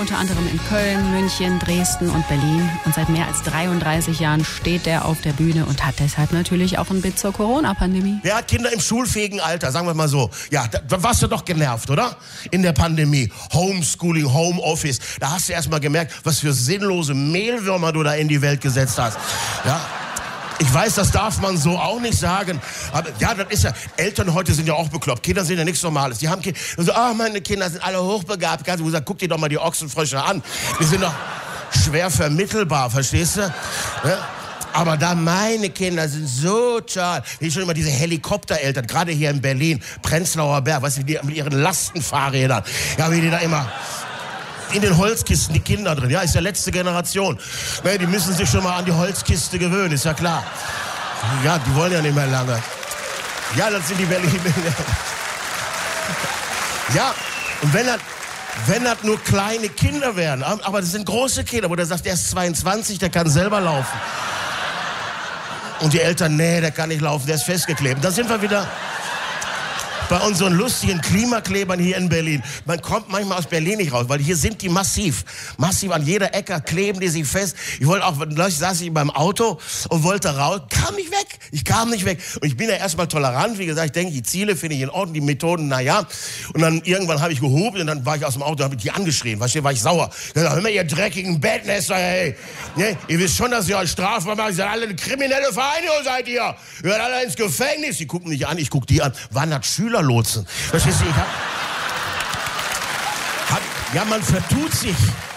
unter anderem in Köln, München, Dresden und Berlin. Und seit mehr als 33 Jahren steht er auf der Bühne und hat deshalb natürlich auch ein Bit zur Corona-Pandemie. Wer hat Kinder im schulfähigen Alter, sagen wir mal so. Ja, da warst du doch genervt, oder? In der Pandemie. Homeschooling, Homeoffice. Da hast du erst mal gemerkt, was für sinnlose Mehlwürmer du da in die Welt gesetzt hast. Ja. Ich weiß, das darf man so auch nicht sagen. Aber ja, das ist ja, Eltern heute sind ja auch bekloppt. Kinder sind ja nichts Normales. Die haben Kinder, so, meine Kinder sind alle hochbegabt. Ganz gesagt, guck dir doch mal die Ochsenfrösche an. Die sind doch schwer vermittelbar, verstehst du? Ja? Aber da meine Kinder sind so toll. Wie schon immer diese Helikoptereltern, gerade hier in Berlin, Prenzlauer Berg, weißt du, die mit ihren Lastenfahrrädern. Ja, wie die da immer in den Holzkisten, die Kinder drin. Ja, ist ja letzte Generation. Ne, die müssen sich schon mal an die Holzkiste gewöhnen, ist ja klar. Ja, die wollen ja nicht mehr lange. Ja, das sind die Berliner. Ja, und wenn das nur kleine Kinder wären, aber das sind große Kinder, wo der sagt, der ist 22, der kann selber laufen. Und die Eltern, nee, der kann nicht laufen, der ist festgeklebt. Da sind wir wieder bei unseren lustigen Klimaklebern hier in Berlin. Man kommt manchmal aus Berlin nicht raus, weil hier sind die massiv an jeder Ecke kleben die sich fest. Ich wollte auch, saß ich beim Auto und wollte raus, ich kam nicht weg. Und ich bin ja erstmal tolerant, wie gesagt, ich denke, die Ziele finde ich in Ordnung, die Methoden, naja. Und dann irgendwann habe ich gehupt und dann war ich aus dem Auto, habe ich die angeschrien, war ich sauer. Ich dachte, hör mal, ihr dreckigen Bettnester, ey. Ne? Ihr wisst schon, dass ihr euch strafbar macht, ihr seid alle eine kriminelle Vereinigung, seid ihr. Ihr seid alle ins Gefängnis. Die gucken mich an, ich guck die an. Waren das Schülerlotsen? Verstehst du, ja, man vertut sich.